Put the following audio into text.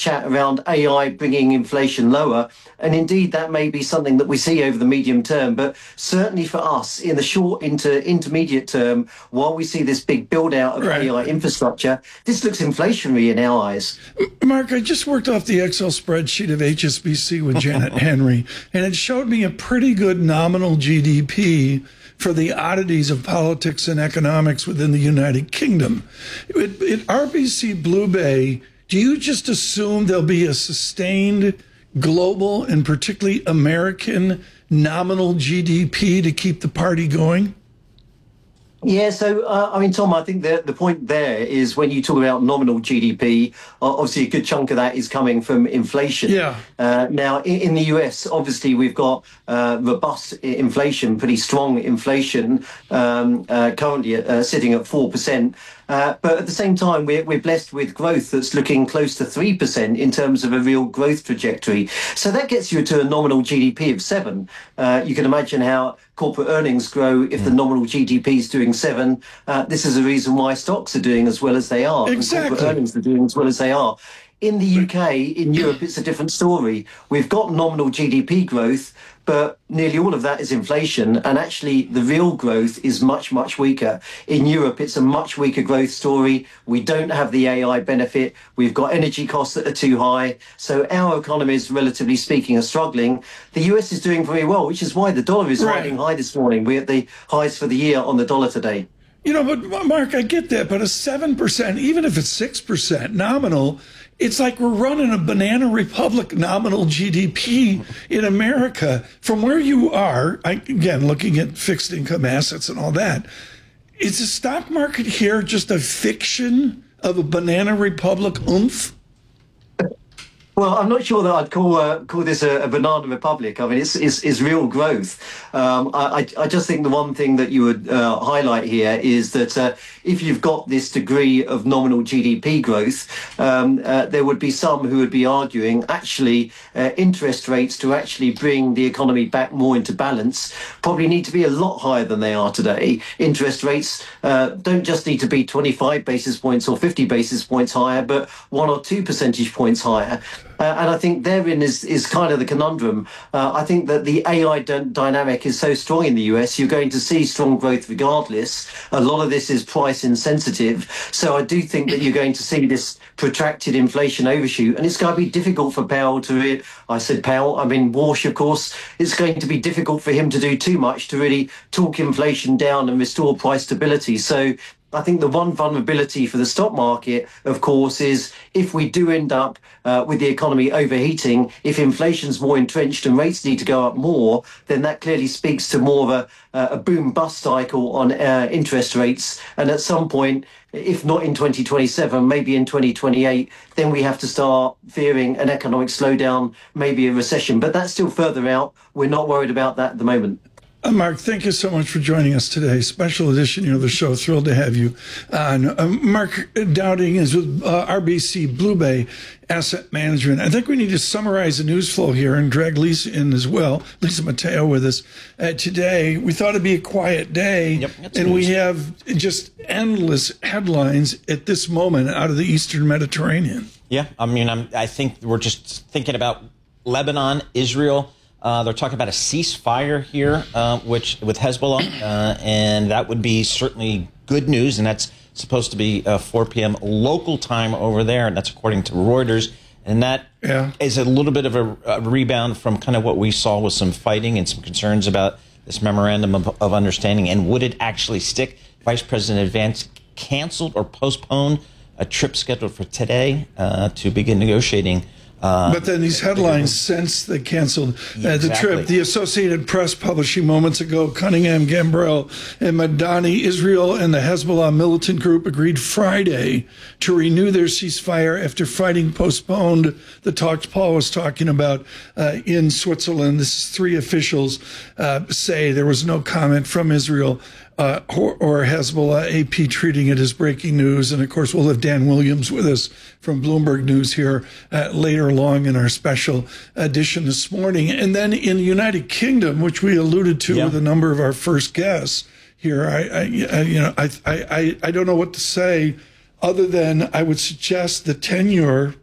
chat around AI bringing inflation lower. And indeed, that may be something that we see over the medium term. But certainly for us, in the short intermediate term, while we see this big build out of AI infrastructure, this looks inflationary in our eyes. Mark, I just worked off the Excel spreadsheet of HSBC with Janet Henry, and it showed me a pretty good nominal GDP for the oddities of politics and economics within the United Kingdom. At RBC Blue Bay, do you just assume there'll be a sustained global and particularly American nominal GDP to keep the party going? Yeah, so, I mean, Tom, I think the point there is when you talk about nominal GDP, obviously a good chunk of that is coming from inflation. Yeah. Now, in the US, obviously, we've got robust inflation, pretty strong inflation, currently sitting at 4%. But at the same time, we're blessed with growth that's looking close to 3% in terms of a real growth trajectory. So that gets you to a nominal GDP of 7. You can imagine how corporate earnings grow if the nominal GDP is doing 7. This is a reason why stocks are doing as well as they are. Exactly. And corporate earnings are doing as well as they are. In the UK, in Europe, it's a different story. We've got nominal GDP growth, but nearly all of that is inflation. And actually, the real growth is much, much weaker. In Europe, it's a much weaker growth story. We don't have the AI benefit. We've got energy costs that are too high. So our economies, relatively speaking, are struggling. The US is doing very well, which is why the dollar is riding high this morning. We're at the highs for the year on the dollar today. You know, but Mark, I get that, but a 7%, even if it's 6% nominal, it's like we're running a banana republic nominal GDP in America. From where you are, again, looking at fixed income assets and all that, is the stock market here just a fiction of a banana republic oomph? Well, I'm not sure that I'd call this a banana republic. I mean, it's real growth. I just think the one thing that you would highlight here is that if you've got this degree of nominal GDP growth, there would be some who would be arguing actually interest rates to actually bring the economy back more into balance probably need to be a lot higher than they are today. Interest rates don't just need to be 25 basis points or 50 basis points higher, but 1 or 2 percentage points higher. And I think therein is kind of the conundrum. I think that the AI dynamic is so strong in the US, you're going to see strong growth regardless. A lot of this is price insensitive. So I do think that you're going to see this protracted inflation overshoot. And it's going to be difficult for Powell to, I said Powell, I mean Walsh, of course. It's going to be difficult for him to do too much to really talk inflation down and restore price stability. So I think the one vulnerability for the stock market, of course, is if we do end up with the economy overheating, if inflation's more entrenched and rates need to go up more, then that clearly speaks to more of a boom-bust cycle on interest rates. And at some point, if not in 2027, maybe in 2028, then we have to start fearing an economic slowdown, maybe a recession. But that's still further out. We're not worried about that at the moment. Mark, thank you so much for joining us today. Special edition of the show. Thrilled to have you on. Mark Dowding is with RBC Blue Bay Asset Management. I think we need to summarize the news flow here and drag Lisa in as well. Lisa Mateo with us today. We thought it'd be a quiet day, and we have just endless headlines at this moment out of the Eastern Mediterranean. Yeah, I mean, I think we're just thinking about Lebanon, Israel. They're talking about a ceasefire here, which with Hezbollah, and that would be certainly good news. And that's supposed to be 4 p.m. local time over there, and that's according to Reuters. And that is a little bit of a rebound from kind of what we saw with some fighting and some concerns about this memorandum of understanding. And would it actually stick? Vice President Vance canceled or postponed a trip scheduled for today to begin negotiating. But then these headlines, since they canceled the trip, the Associated Press publishing moments ago, Cunningham, Gambrell, and Madani, Israel and the Hezbollah militant group agreed Friday to renew their ceasefire after fighting postponed the talks Paul was talking about in Switzerland. This is 3 officials say there was no comment from Israel or Hezbollah. AP treating it as breaking news. And of course, we'll have Dan Williams with us from Bloomberg News here later along in our special edition this morning. And then in the United Kingdom, which we alluded to with a number of our first guests here, I don't know what to say other than I would suggest the tenure